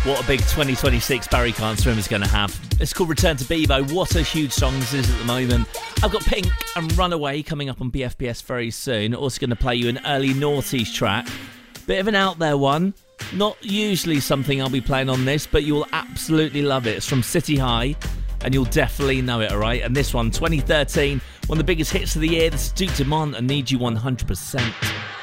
What a big 2026 Barry Can't Swim is going to have. It's called Return to Bebo. What a huge song this is at the moment. I've got Pink and Runaway coming up on BFBS very soon. Also going to play you an early noughties track. Bit of an out there one. Not usually something I'll be playing on this, but you'll absolutely love it. It's from City High, and you'll definitely know it, alright? And this one, 2013, one of the biggest hits of the year. This is Duke Dumont and Need You 100%.